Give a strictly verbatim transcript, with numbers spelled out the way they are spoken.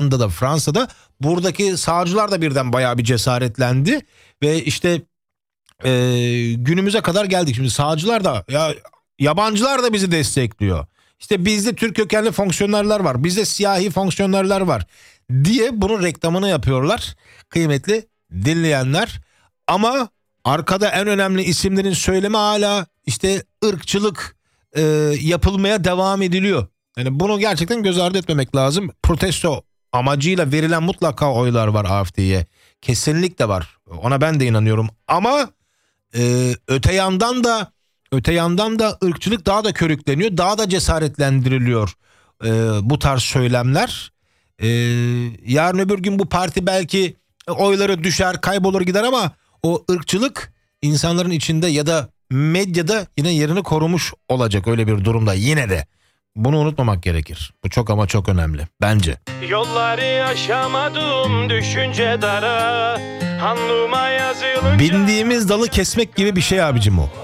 Hollanda'da da Fransa'da buradaki sağcılar da birden bayağı bir cesaretlendi ve işte e, günümüze kadar geldik. Şimdi sağcılar da ya yabancılar da bizi destekliyor. İşte bizde Türk kökenli fonksiyonerler var, bizde siyahi fonksiyonerler var diye bunun reklamını yapıyorlar kıymetli dinleyenler. Ama arkada en önemli isimlerin söylemi hala işte ırkçılık e, yapılmaya devam ediliyor. Yani bunu gerçekten göz ardı etmemek lazım. Protesto amacıyla verilen mutlaka oylar var A F D'ye. Kesinlikle var. Ona ben de inanıyorum. Ama e, öte yandan da öte yandan da ırkçılık daha da körükleniyor, daha da cesaretlendiriliyor e, bu tarz söylemler. E, yarın öbür gün bu parti belki oyları düşer, kaybolur gider ama o ırkçılık insanların içinde ya da medyada yine yerini korumuş olacak öyle bir durumda yine de. Bunu unutmamak gerekir. Bu çok ama çok önemli bence. Yolları aşamadım düşünce dara, alnıma yazılınca... Bindiğimiz dalı kesmek gibi bir şey abicim o.